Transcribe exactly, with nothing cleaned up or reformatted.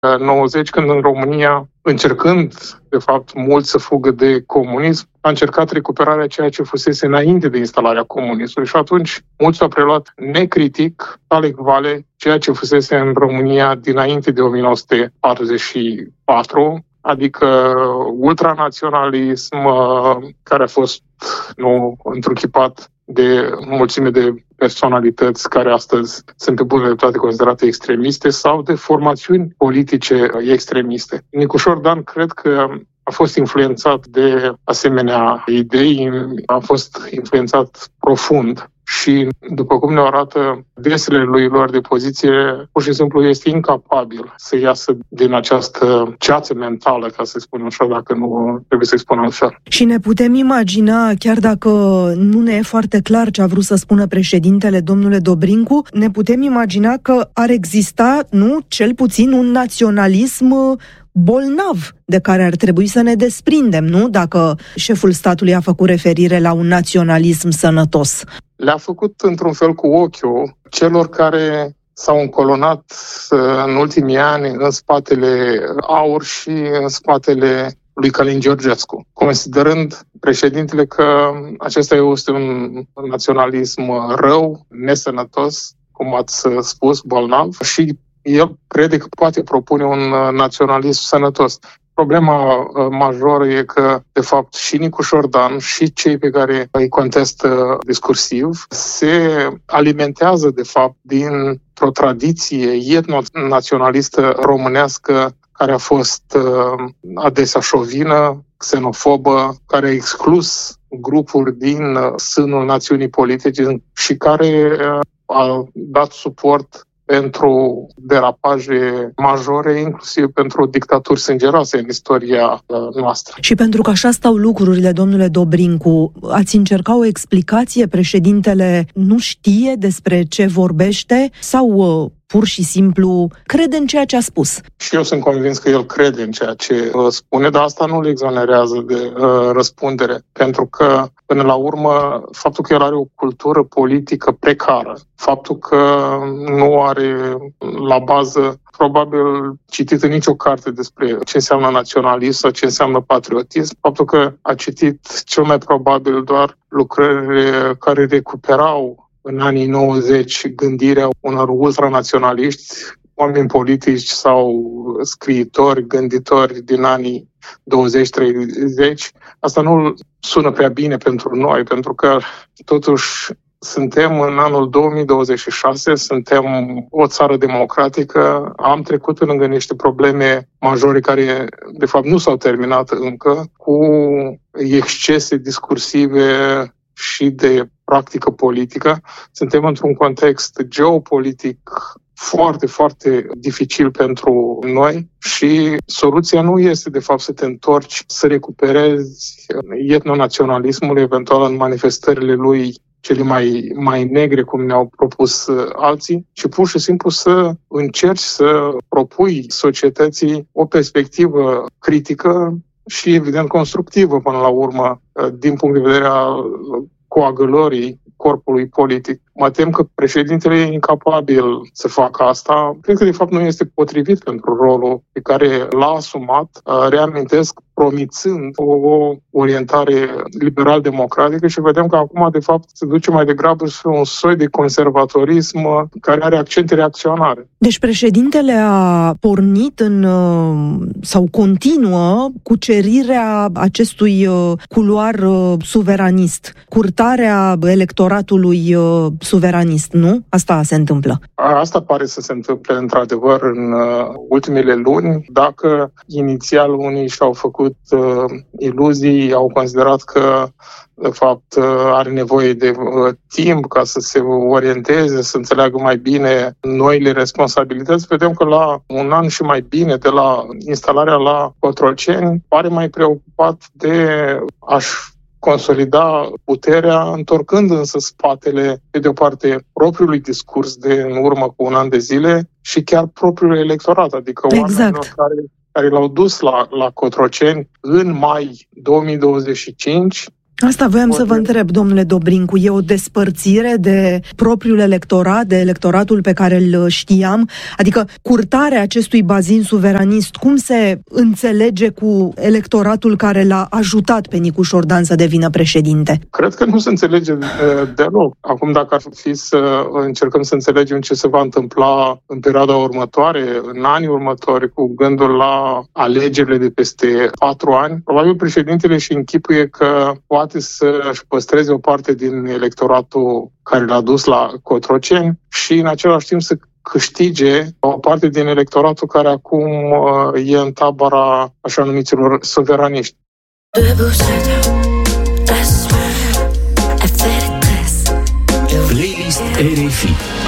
nouăzeci, când în România, încercând, de fapt, mulți să fugă de comunism, a încercat recuperarea ceea ce fusese înainte de instalarea comunismului și atunci mulți au preluat necritic, tale vale, ceea ce fusese în România dinainte de o mie nouă sute patruzeci și patru, adică ultranaționalism care a fost nu întruchipat de mulțime de personalități care astăzi sunt pe bună dreptate considerate extremiste sau de formațiuni politice extremiste. Nicușor Dan cred că a fost influențat de asemenea idei, a fost influențat profund și, după cum ne arată desele lui lor de poziție, pur și simplu este incapabil să iasă din această ceață mentală, ca să spunem așa, dacă nu trebuie să-i spunem așa. Și ne putem imagina, chiar dacă nu ne e foarte clar ce a vrut să spună președintele, domnule Dobrincu, ne putem imagina că ar exista, nu, cel puțin un naționalism bolnav de care ar trebui să ne desprindem, nu? Dacă șeful statului a făcut referire la un naționalism sănătos. Le-a făcut într-un fel cu ochiul celor care s-au încolonat în ultimii ani în spatele AUR și în spatele lui Călin Georgescu, considerând președintele că acesta este un naționalism rău, nesănătos, cum ați spus, bolnav, și el crede că poate propune un naționalism sănătos. Problema majoră e că, de fapt, și Nicușor Dan și cei pe care îi contestă discursiv se alimentează, de fapt, dintr-o tradiție etno-naționalistă românească care a fost adesea șovină, xenofobă, care a exclus grupuri din sânul națiunii politice și care a dat suport pentru derapaje majore, inclusiv pentru dictaturi sângeroase în istoria noastră. Și pentru că așa stau lucrurile, domnule Dobrincu, ați încercat o explicație? Președintele nu știe despre ce vorbește sau pur și simplu crede în ceea ce a spus? Și eu sunt convins că el crede în ceea ce spune, dar asta nu îl exonerează de uh, răspundere, pentru că, până la urmă, faptul că el are o cultură politică precară, faptul că nu are la bază probabil citit în nicio carte despre ce înseamnă naționalism sau ce înseamnă patriotism, faptul că a citit cel mai probabil doar lucrări care recuperau în anii nouăzeci gândirea unor ultranaționaliști, oameni politici sau scriitori, gânditori din anii douăzeci treizeci, asta nu sună prea bine pentru noi, pentru că totuși suntem în anul două mii douăzeci și șase, suntem o țară democratică, am trecut pe lângă niște probleme majore care, de fapt, nu s-au terminat încă, cu excese discursive și de practică politică. Suntem într-un context geopolitic foarte, foarte dificil pentru noi și soluția nu este, de fapt, să te întorci, să recuperezi etnonaționalismul, eventual în manifestările lui cele mai, mai negre, cum ne-au propus alții, ci pur și simplu să încerci să propui societății o perspectivă critică și, evident, constructivă, până la urmă, din punct de vedere al coagulării corpului politic. Mă tem că președintele e incapabil să facă asta. Cred că, de fapt, nu este potrivit pentru rolul pe care l-a asumat, reamintesc, promițând o orientare liberal-democratică și vedem că acum, de fapt, se duce mai degrabă spre un soi de conservatorism care are accente reacționare. Deci președintele a pornit în, sau continuă cucerirea acestui culoar suveranist, curtarea electoratului suveranist, nu? Asta se întâmplă. Asta pare să se întâmple, într-adevăr, în ultimele luni. Dacă inițial unii și-au făcut uh, iluzii, au considerat că, de fapt, uh, are nevoie de uh, timp ca să se orienteze, să înțeleagă mai bine noile responsabilități, vedem că la un an și mai bine de la instalarea la Cotroceni pare mai preocupat de a-și consolida puterea, întorcând însă spatele, pe de o parte, propriului discurs de în urmă cu un an de zile și chiar propriul electorat, adică exact. oamenilor care, care l-au dus la, la Cotroceni în mai două mii douăzeci și cinci. Asta voiam să vă întreb, domnule Dobrincu, e o despărțire de propriul electorat, de electoratul pe care îl știam? Adică curtarea acestui bazin suveranist, cum se înțelege cu electoratul care l-a ajutat pe Nicu Șordan să devină președinte? Cred că nu se înțelege deloc. Acum, dacă ar fi să încercăm să înțelegem ce se va întâmpla în perioada următoare, în anii următori, cu gândul la alegerile de peste patru ani, probabil președintele și închipuie că poate să-și păstreze o parte din electoratul care l-a dus la Cotroceni și în același timp să câștige o parte din electoratul care acum e în tabăra așa numiților suveraniști. Playlist R F I.